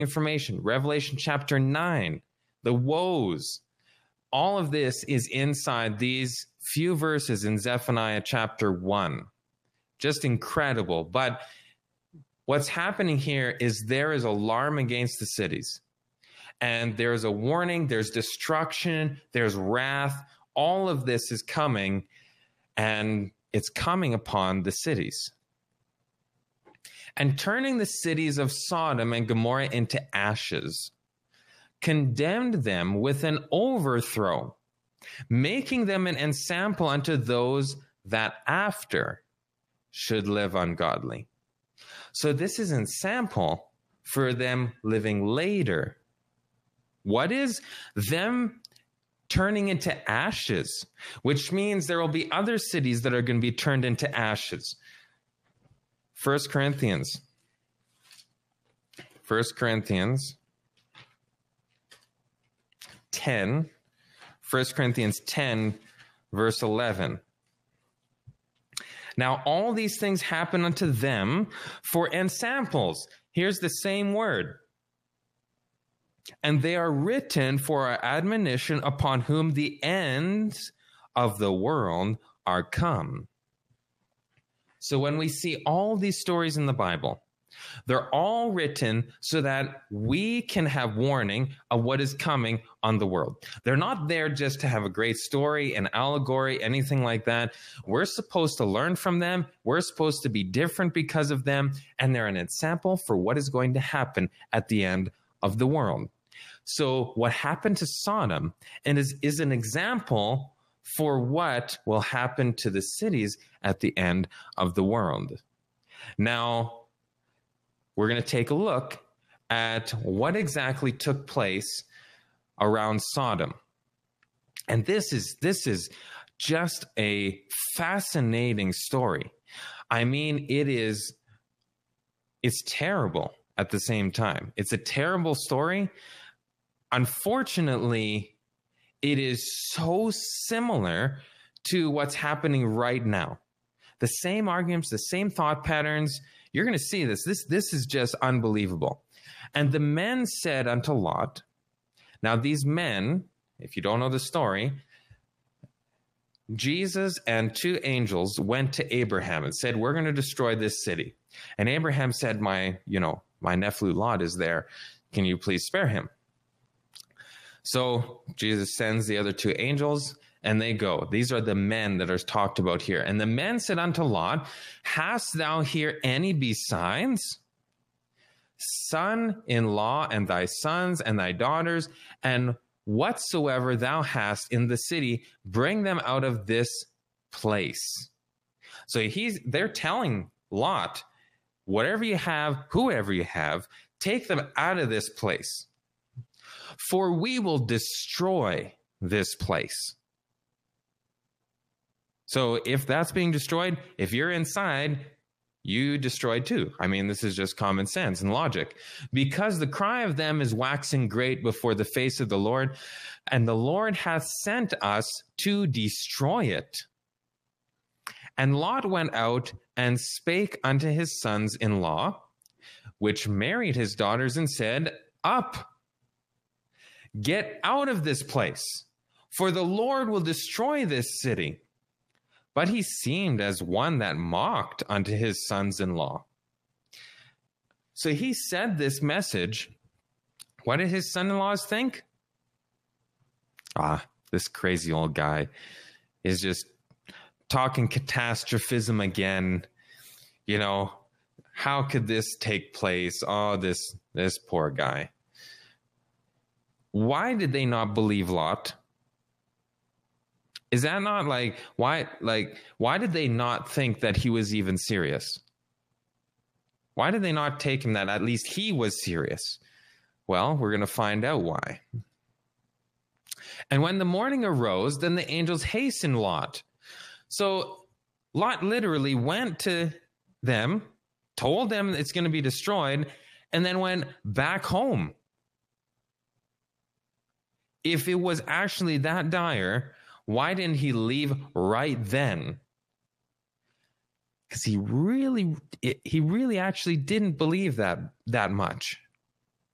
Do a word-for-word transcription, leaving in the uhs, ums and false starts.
information. Revelation chapter nine, the woes. All of this is inside these few verses in Zephaniah chapter one. Just incredible. But what's happening here is there is alarm against the cities. And there's a warning, there's destruction, there's wrath. All of this is coming, and it's coming upon the cities. And turning the cities of Sodom and Gomorrah into ashes, condemned them with an overthrow, making them an ensample unto those that after should live ungodly. So this is an ensample for them living later. What is them turning into ashes, which means there will be other cities that are going to be turned into ashes. First Corinthians. First Corinthians ten. First Corinthians ten, verse eleven. Now all these things happen unto them for ensamples. Here's the same word. And they are written for our admonition, upon whom the ends of the world are come. So when we see all these stories in the Bible, they're all written so that we can have warning of what is coming on the world. They're not there just to have a great story, an allegory, anything like that. We're supposed to learn from them. We're supposed to be different because of them. And they're an example for what is going to happen at the end of the world. So what happened to Sodom and is, is an example for what will happen to the cities at the end of the world. Now, we're going to take a look at what exactly took place around Sodom. And this is this is just a fascinating story. I mean, it is it's terrible at the same time. It's a terrible story. Unfortunately, it is so similar to what's happening right now. The same arguments, the same thought patterns. You're going to see this. This, this is just unbelievable. And the men said unto Lot, now these men, if you don't know the story, Jesus and two angels went to Abraham and said, we're going to destroy this city. And Abraham said, my, you know, my nephew Lot is there. Can you please spare him? So Jesus sends the other two angels, and they go. These are the men that are talked about here. And the men said unto Lot, hast thou here any besides son-in-law and thy sons and thy daughters, and whatsoever thou hast in the city, bring them out of this place. So he's they're telling Lot, whatever you have, whoever you have, take them out of this place. For we will destroy this place. So if that's being destroyed, if you're inside, you destroyed too. I mean, this is just common sense and logic. Because the cry of them is waxing great before the face of the Lord, and the Lord hath sent us to destroy it. And Lot went out and spake unto his sons-in-law, which married his daughters, and said, up, get out of this place, for the Lord will destroy this city. But he seemed as one that mocked unto his sons-in-law. So he said this message. What did his son-in-laws think? Ah, this crazy old guy is just talking catastrophism again. You know, how could this take place? Oh, this, this poor guy. Why did they not believe Lot? Is that not like, why, like, why did they not think that he was even serious? Why did they not take him that at least he was serious? Well, we're going to find out why. And when the morning arose, then the angels hastened Lot. So Lot literally went to them, told them it's going to be destroyed, and then went back home. If it was actually that dire, why didn't he leave right then? Because he really, he really actually didn't believe that that much.